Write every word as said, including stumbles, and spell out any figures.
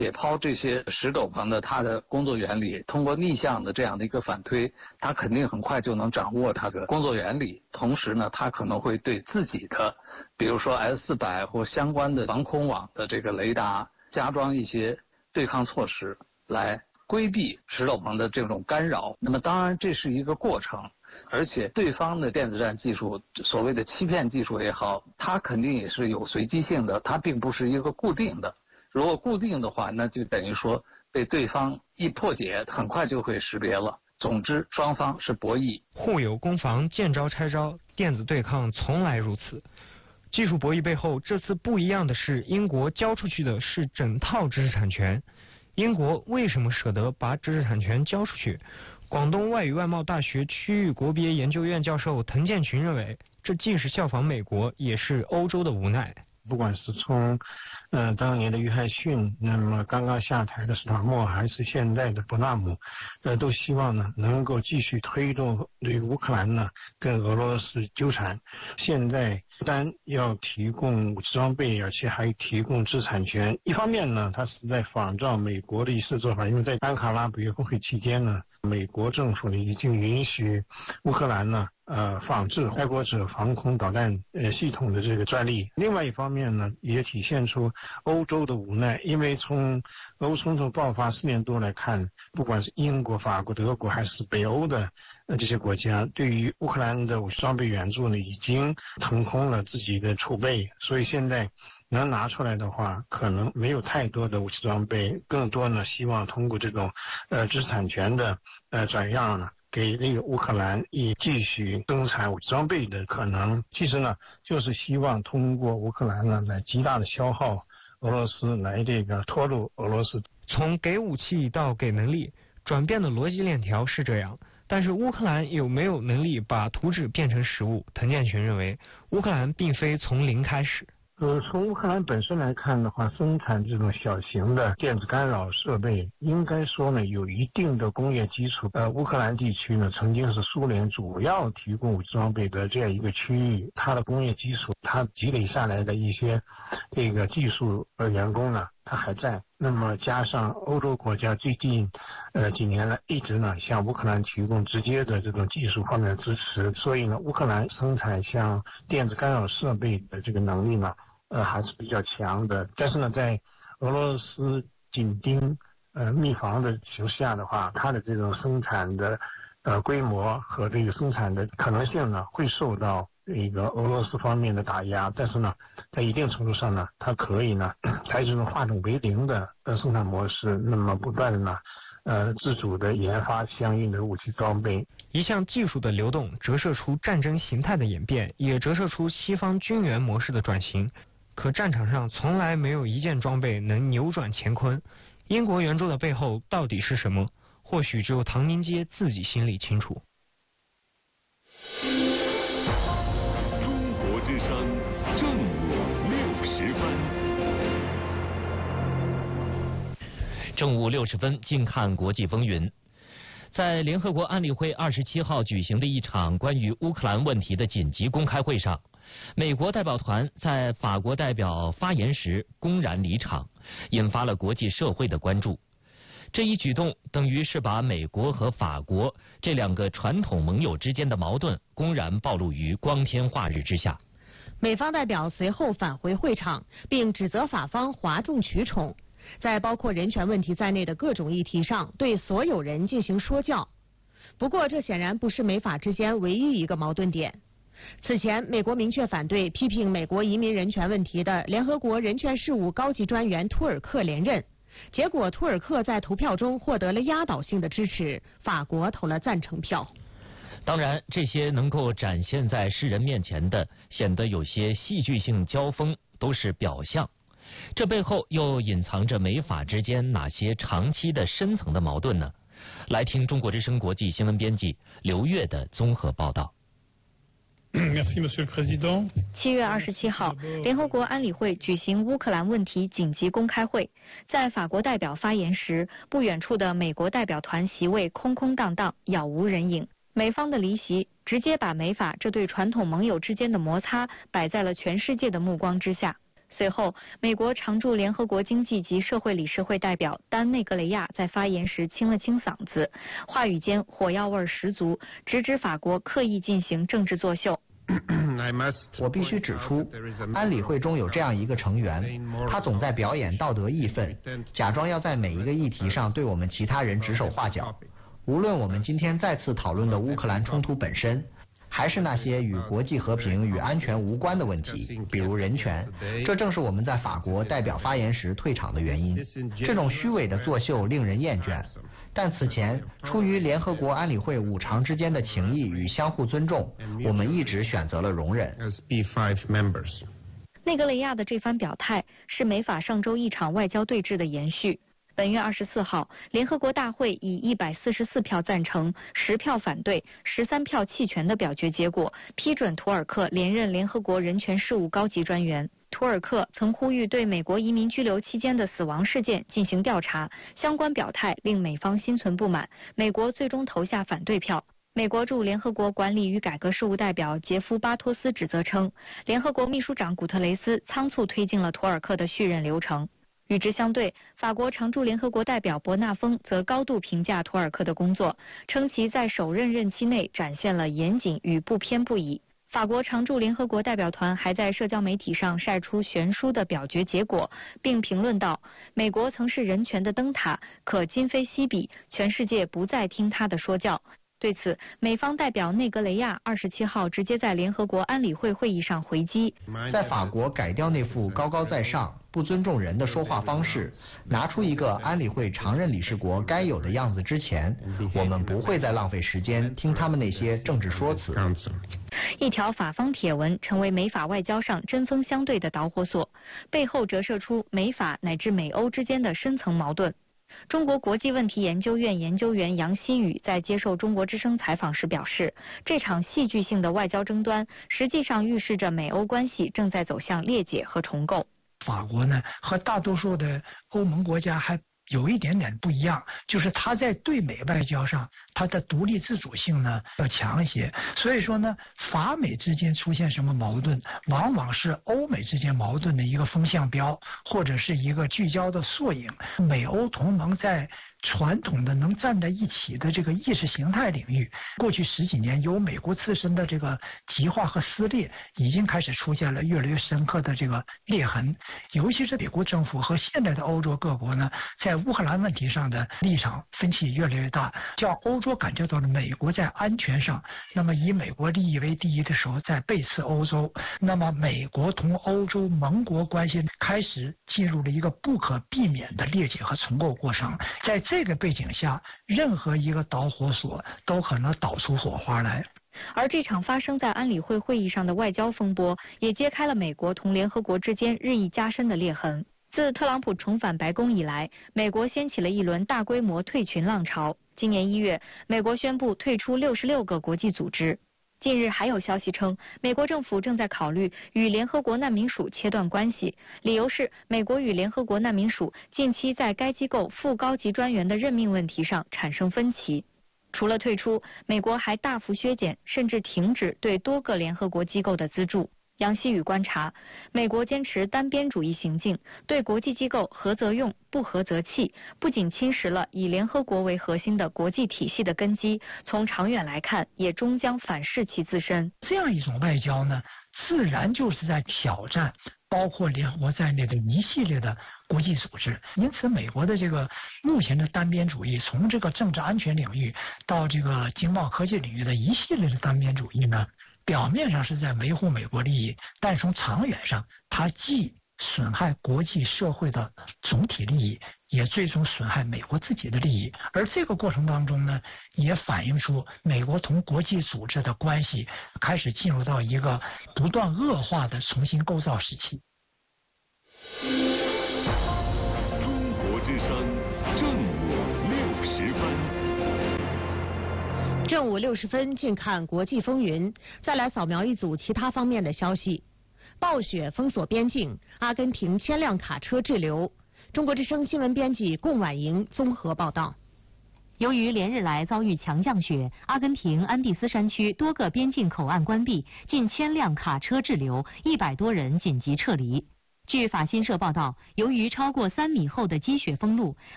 解剖这些石斗篷的它的工作原理，通过逆向的这样的一个反推，它肯定很快就能掌握它的工作原理。同时呢，它可能会对自己的，比如说 S 四百或相关的防空网的这个雷达加装一些对抗措施，来规避石斗篷的这种干扰。那么当然这是一个过程，而且对方的电子战技术，所谓的欺骗技术也好，它肯定也是有随机性的，它并不是一个固定的。如果固定的话，那就等于说被对方一破解，很快就会识别了。总之，双方是博弈， 互有攻防，见招拆招，电子对抗从来如此。技术博弈背后，这次不一样的是，英国交出去的是整套知识产权。英国为什么舍得把知识产权交出去？广东外语外贸大学区域国别研究院教授滕建群认为，这既是效仿美国，也是欧洲的无奈。 不管是从呃当年的约翰逊，那么刚刚下台的斯塔默，还是现在的伯纳姆，呃，都希望呢能够继续推动对乌克兰呢跟俄罗斯纠缠。现在不但要提供武器装备，而且还提供知识产权。一方面呢，它是在仿照美国的一次做法，因为在安卡拉北约峰会期间呢，美国政府呢已经允许乌克兰呢呃仿制爱国者防空导弹呃系统的这个专利。另外一方面呢，也体现出欧洲的无奈，因为从俄乌冲突爆发四年多来看，不管是英国、法国、德国还是北欧的呃这些国家，对于乌克兰的武器装备援助呢，已经腾空了自己的储备，所以现在能拿出来的话，可能没有太多的武器装备，更多呢希望通过这种呃知识产权的呃转让呢，给那个乌克兰以继续生产武器装备的可能。其实呢，就是希望通过乌克兰呢来极大的消耗俄罗斯，来这个拖入俄罗斯。 从给武器到给能力，转变的逻辑链条是这样。但是乌克兰有没有能力把图纸变成实物？滕建群认为，乌克兰并非从零开始。 呃，从乌克兰本身来看的话，生产这种小型的电子干扰设备，应该说呢有一定的工业基础。呃，乌克兰地区呢曾经是苏联主要提供武器装备的这样一个区域，它的工业基础，它积累下来的一些这个技术呃员工呢，它还在。那么加上欧洲国家最近呃几年来一直呢向乌克兰提供直接的这种技术方面的支持，所以呢乌克兰生产像电子干扰设备的这个能力呢呃还是比较强的。但是呢在俄罗斯紧盯呃密防的形势下的话，它的这种生产的呃规模和这个生产的可能性呢会受到一个俄罗斯方面的打压，但是呢在一定程度上呢，它可以呢采取这种化整为零的呃生产模式，那么不断的呢呃自主的研发相应的武器装备。 一项技术的流动折射出战争形态的演变，也折射出西方军援模式的转型。可战场上从来没有一件装备能扭转乾坤。英国援助的背后到底是什么？或许只有唐宁街自己心里清楚。 中国之声正午六十分。 正午六十分，静看国际风云。在联合国安理会二十七号举行的一场关于乌克兰问题的紧急公开会上，美国代表团在法国代表发言时公然离场，引发了国际社会的关注。这一举动等于是把美国和法国这两个传统盟友之间的矛盾公然暴露于光天化日之下。 美方代表随后返回会场，并指责法方哗众取宠，在包括人权问题在内的各种议题上对所有人进行说教。不过，这显然不是美法之间唯一一个矛盾点。此前，美国明确反对批评美国移民人权问题的联合国人权事务高级专员图尔克连任，结果图尔克在投票中获得了压倒性的支持，法国投了赞成票。 当然，这些能够展现在世人面前的显得有些戏剧性交锋都是表象，这背后又隐藏着美法之间哪些长期的深层的矛盾呢？来听中国之声国际新闻编辑刘越的综合报道。 七月二十七号，联合国安理会举行乌克兰问题紧急公开会。在法国代表发言时，不远处的美国代表团席位空空荡荡，杳无人影。美方的离席直接把美法这对传统盟友之间的摩擦摆在了全世界的目光之下。 随后，美国常驻联合国经济及社会理事会代表丹内格雷亚在发言时清了清嗓子，话语间火药味十足，直指法国刻意进行政治作秀。 我必须指出，安理会中有这样一个成员，他总在表演道德义愤，假装要在每一个议题上对我们其他人指手画脚。无论我们今天再次讨论的乌克兰冲突本身，还是那些与国际和平与安全无关的问题，比如人权，这正是我们在法国代表发言时退场的原因。这种虚伪的作秀令人厌倦，但此前出于联合国安理会五常之间的情谊与相互尊重，我们一直选择了容忍。 内格雷亚的这番表态是美法上周一场外交对峙的延续。本月二十四号，联合国大会以一百四十四票赞成、十票反对、十三票弃权的表决结果，批准图尔克连任联合国人权事务高级专员。图尔克曾呼吁对美国移民拘留期间的死亡事件进行调查，相关表态令美方心存不满，美国最终投下反对票。美国驻联合国管理与改革事务代表杰夫·巴托斯指责称，联合国秘书长古特雷斯仓促推进了图尔克的续任流程。与之相对，法国常驻联合国代表伯纳丰则高度评价图尔克的工作，称其在首任任期内展现了严谨与不偏不倚。法国常驻联合国代表团还在社交媒体上晒出悬殊的表决结果，并评论道：“美国曾是人权的灯塔，可今非昔比，全世界不再听他的说教。”对此，美方代表内格雷亚二十七号直接在联合国安理会会议上回击， 在法国改掉那副高高在上、不尊重人的说话方式，拿出一个安理会常任理事国该有的样子之前，我们不会再浪费时间听他们那些政治说辞。 一条法方帖文成为美法外交上针锋相对的导火索，背后折射出美法乃至美欧之间的深层矛盾。中国国际问题研究院研究员杨希宇在接受中国之声采访时表示，这场戏剧性的外交争端实际上预示着美欧关系正在走向裂解和重构。 法国呢，和大多数的欧盟国家还有一点点不一样，就是它在对美外交上，它的独立自主性呢要强一些。所以说呢，法美之间出现什么矛盾，往往是欧美之间矛盾的一个风向标，或者是一个聚焦的缩影。美欧同盟在传统的能站在一起的这个意识形态领域，过去十几年由美国自身的这个极化和撕裂，已经开始出现了越来越深刻的这个裂痕。尤其是美国政府和现在的欧洲各国呢，在乌克兰问题上的立场分歧越来越大，叫欧洲感觉到了美国在安全上，那么以美国利益为第一的时候在背刺欧洲，那么美国同欧洲盟国关系开始进入了一个不可避免的裂解和重构过程。在这个背景下，任何一个导火索都可能导出火花来。 而这场发生在安理会会议上的外交风波，也揭开了美国同联合国之间日益加深的裂痕。自特朗普重返白宫以来，美国掀起了一轮大规模退群浪潮。今年一月，美国宣布退出六十六个国际组织。近日还有消息称，美国政府正在考虑与联合国难民署切断关系，理由是美国与联合国难民署近期在该机构副高级专员的任命问题上产生分歧。除了退出，美国还大幅削减甚至停止对多个联合国机构的资助。杨希宇观察，美国坚持单边主义行径，对国际机构合则用，不合则弃，不仅侵蚀了以联合国为核心的国际体系的根基，从长远来看，也终将反噬其自身。 这样一种外交呢，自然就是在挑战包括联合国在内的一系列的国际组织。因此，美国的这个目前的单边主义，从这个政治安全领域到这个经贸科技领域的一系列的单边主义呢，表面上是在维护美国利益，但从长远上，它既损害国际社会的总体利益，也最终损害美国自己的利益。而这个过程当中呢，也反映出美国同国际组织的关系开始进入到一个不断恶化的重新构造时期。 中国之声正午六十分。 正午六十分，静看国际风云。再来扫描一组其他方面的消息：暴雪封锁边境，阿根廷千辆卡车滞留。中国之声新闻编辑贡婉莹综合报道。 由于连日来遭遇强降雪，阿根廷安第斯山区多个边境口岸关闭，近千辆卡车滞留，一百多人紧急撤离。 据法新社报道，由于超过三米厚的积雪封路，